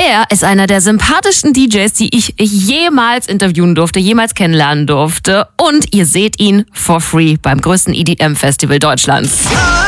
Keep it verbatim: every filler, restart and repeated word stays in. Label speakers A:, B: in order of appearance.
A: Er ist einer der sympathischsten D Js, die ich jemals interviewen durfte, jemals kennenlernen durfte. Und ihr seht ihn for free beim größten E D M-Festival Deutschlands.